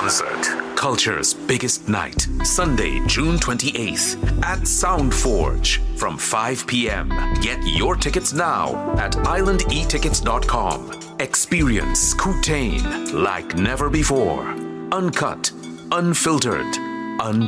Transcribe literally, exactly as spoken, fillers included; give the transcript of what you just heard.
concert. Culture's biggest night. Sunday, June twenty-eighth at Soundforge from five p.m. Get your tickets now at island e tickets dot com. Experience Kutain like never before. Uncut, unfiltered, un